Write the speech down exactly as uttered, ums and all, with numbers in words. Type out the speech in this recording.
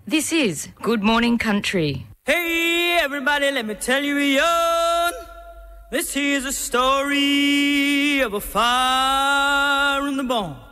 This is Good Morning Country. Hey, everybody, let me tell you a yarn. This here's a story of a fire in the barn.